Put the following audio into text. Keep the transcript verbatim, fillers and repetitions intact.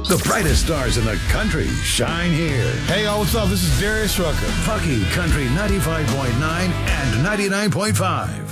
The brightest stars in the country shine here. Hey, y'all, what's up? This is Darius Rucker. Funky Country ninety-five point nine and ninety-nine point five.